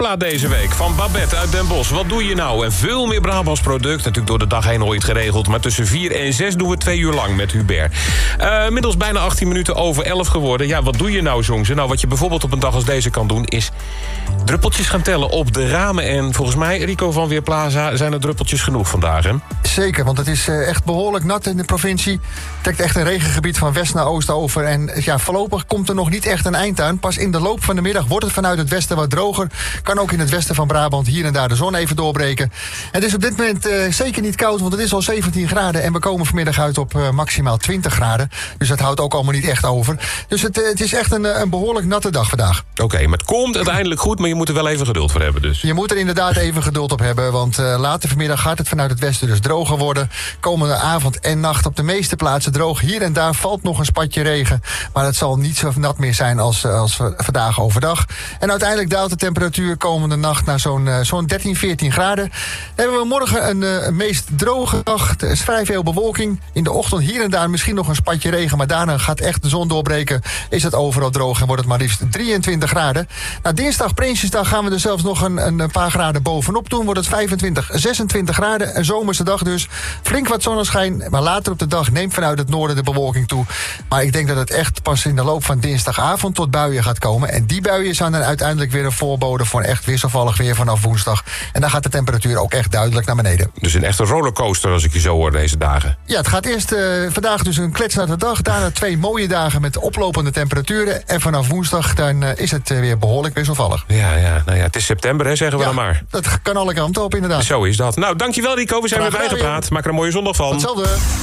werkplaat deze week van Babette uit Den Bosch. Wat doe je nou? En veel meer Brabants product. Natuurlijk door de dag heen nooit geregeld. Maar tussen 4 en 6 doen we 2 uur lang met Hubert. Inmiddels bijna 18 minuten over 11 geworden. Ja, wat doe je nou, zong ze? Nou, wat je bijvoorbeeld op een dag als deze kan doen... is druppeltjes gaan tellen op de ramen. En volgens mij, Rico van Weerplaza, zijn er druppeltjes genoeg vandaag, hè? Zeker, want het is echt behoorlijk nat in de provincie. Het trekt echt een regengebied van west naar oost over. En ja, voorlopig komt er nog niet echt een eind aan. Pas in de loop van de middag wordt het vanuit het westen wat droger. Kan ook in het westen van Brabant hier en daar de zon even doorbreken. Het is op dit moment zeker niet koud, want het is al 17 graden. En we komen vanmiddag uit op maximaal 20 graden. Dus dat houdt ook allemaal niet echt over. Dus het is echt een behoorlijk natte dag vandaag. Oké, maar het komt uiteindelijk goed, maar je moet er wel even geduld voor hebben dus. Je moet er inderdaad even geduld op hebben, want later vanmiddag gaat het vanuit het westen dus droger worden. Komende avond en nacht op de meeste plaatsen droog. Hier en daar valt nog een spatje regen, maar het zal niet zo nat meer zijn als vandaag overdag. En uiteindelijk daalt de temperatuur komende nacht naar zo'n 13, 14 graden. Dan hebben we morgen een meest droge dag. Er is vrij veel bewolking. In de ochtend hier en daar misschien nog een spatje regen, maar daarna gaat echt de zon doorbreken. Is het overal droog en wordt het maar liefst 23 graden. Nou, dinsdag, Prinsjesdag, gaan we er zelfs nog een paar graden bovenop doen. Wordt het 25, 26 graden. Een zomerse dag dus. Flink wat zonneschijn, maar later op de dag neemt vanuit het noorden de bewolking toe. Maar ik denk dat het echt pas in de loop van dinsdagavond tot buien gaat komen. En die buien zijn dan uiteindelijk weer een voorbode voor echt wisselvallig weer vanaf woensdag. En dan gaat de temperatuur ook echt duidelijk naar beneden. Dus een echte rollercoaster als ik je zo hoor deze dagen. Ja, het gaat eerst vandaag dus een kletsnatte dag. Daarna 2 mooie dagen met oplopende temperaturen. En vanaf woensdag dan is het weer behoorlijk wisselvallig. Ja, nou ja, het is september, hè, zeggen we dan maar. Dat kan alle kanten op, inderdaad. Zo is dat. Nou, dankjewel Rico, we zijn weer bijgepraat. Maak er een mooie zondag van. Hetzelfde.